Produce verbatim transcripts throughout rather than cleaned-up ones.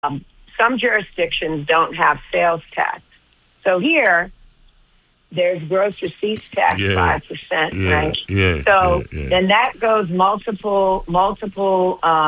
Um, some jurisdictions don't have sales tax. So here, there's gross receipts tax, Yeah, five percent, yeah, right? yeah, So yeah, yeah. then that goes multiple, multiple, um,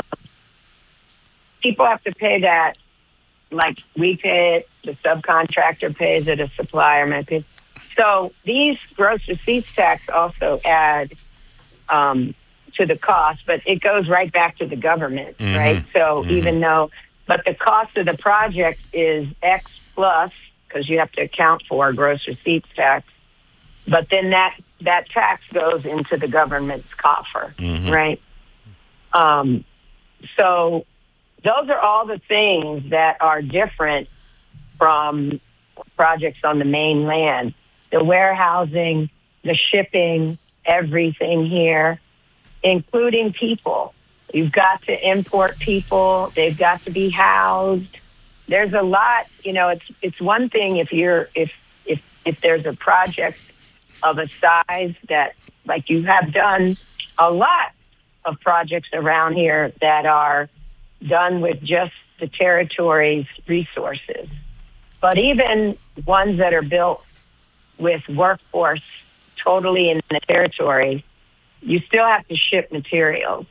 people have to pay that. Like we pay it, the subcontractor pays it, a supplier might pay. So these gross receipts tax also add um, to the cost, but it goes right back to the government, Mhm, right? So mhm. even though, but the cost of the project is X plus, because you have to account for gross receipts tax, but then that, that tax goes into the government's coffer, Mhm. right? Um, so those are all the things that are different from projects on the mainland. The warehousing, the shipping, everything here, including people. You've got to import people. They've got to be housed. There's a lot, you know, it's it's one thing if you're if if if there's a project of a size that, like, you have done a lot of projects around here that are done with just the territory's resources. But even ones that are built with workforce totally in the territory, you still have to ship materials.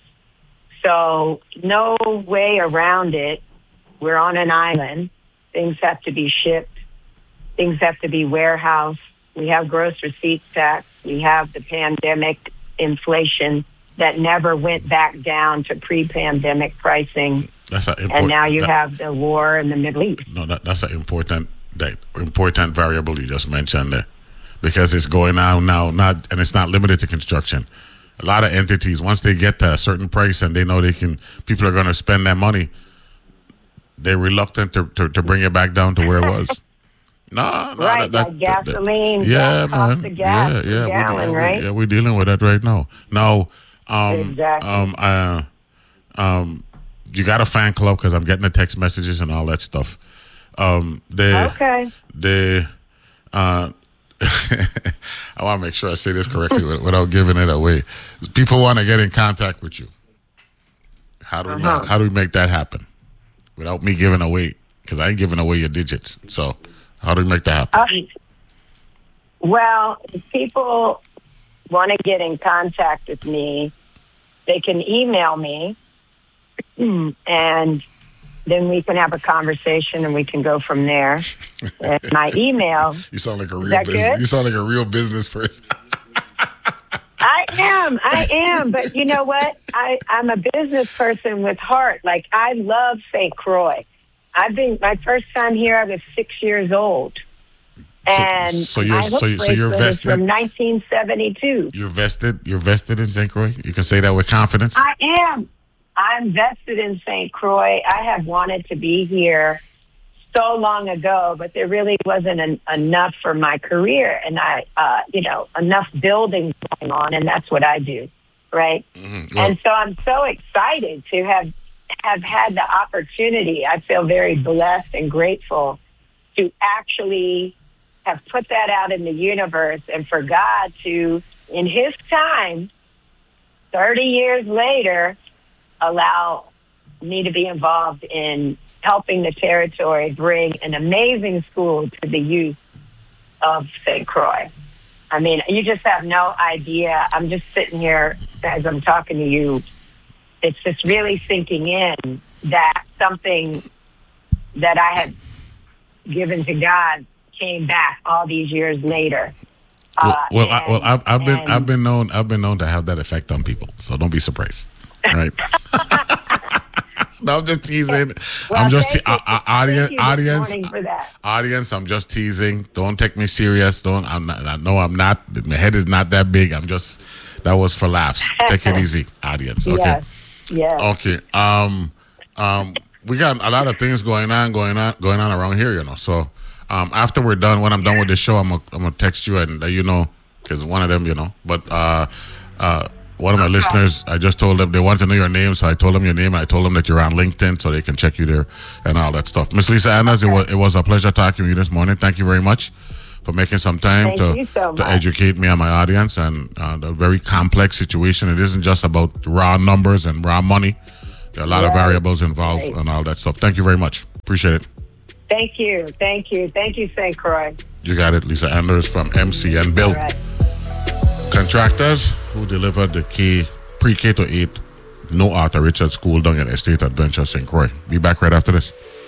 So no way around it. We're on an island. Things have to be shipped. Things have to be warehoused. We have gross receipts tax. We have the pandemic inflation that never went back down to pre-pandemic pricing. That's an important, And now you that, have the war in the Middle East. No, that, that's an important that important variable you just mentioned there, because it's going on now, not and it's not limited to construction. A lot of entities, once they get to a certain price and they know they can, people are going to spend that money, they're reluctant to, to, to bring it back down to where it was. No, no, Right, that, that, like gasoline, that, yeah, gas, cost man, of gas yeah, per yeah, gallon, we, right? yeah, we're dealing with that right now. Now, um, Exactly. um, uh, um, you got a fan club because I'm getting the text messages and all that stuff. Um, they, Okay. they, uh, I want to make sure I say this correctly without giving it away. People want to get in contact with you. How do we Uh-huh. make, how do we make that happen without me giving away? Because I ain't giving away your digits. So how do we make that happen? Uh, well, if people want to get in contact with me, they can email me, and then we can have a conversation, and we can go from there. And my email. You sound like a Is real that business. good? You sound like a real business person. I am, I am, but you know what? I, I'm a business person with heart. Like, I love Saint Croix. I've been, my first time here, I was six years old. And so you're my hook so, you, so you're bracelet is vested. from nineteen seventy-two. You're vested. You're vested in Saint Croix. You can say that with confidence. I am. I'm vested in Saint Croix. I have wanted to be here so long ago, but there really wasn't an, enough for my career, and I, uh, you know, enough building going on, and that's what I do, right? Mm-hmm. Well, And so I'm so excited to have have had the opportunity. I feel very blessed and grateful to actually have put that out in the universe, and for God to, in His time, thirty years later, allow me to be involved in helping the territory bring an amazing school to the youth of Saint Croix. I mean, you just have no idea. I'm just sitting here as I'm talking to you. It's just really sinking in that something that I had given to God came back all these years later. well, Uh, well, I, and- well I've, I've been and- I've been known I've been known to have that effect on people. So don't be surprised. Right. No, I'm just teasing. Well, I'm just thank te- you. uh, uh, Thank audience. you this Audience. morning for that. Audience. I'm just teasing. Don't take me serious. Don't. I'm not. I know I'm not. My head is not that big. I'm just. That was for laughs. Take it easy, audience. Okay. Yes. Yes. Okay. Um. Um. We got a lot of things going on, going on, going on around here. You know. So, um, after we're done, when I'm done with this show, I'm gonna, I'm gonna text you and let you know, because one of them, you know. But uh, uh. One of my listeners, I just told them they wanted to know your name, so I told them your name. And I told them that you're on LinkedIn, so they can check you there and all that stuff. Miss Lisa Annas, okay. it, was, it was a pleasure talking to you this morning. Thank you very much for making some time Thank to you so to much. educate me and my audience and uh, the very complex situation. It isn't just about raw numbers and raw money. There are a lot of Right. variables involved Right. and all that stuff. Thank you very much. Appreciate it. Thank you. Thank you. Thank you, Saint Croix. You got it. Lisa Anders from M C N Build. All right. Contractors who delivered the K, pre-K to eight, no Arthur Richard School down at Estate Adventure Saint Croix. Be back right after this.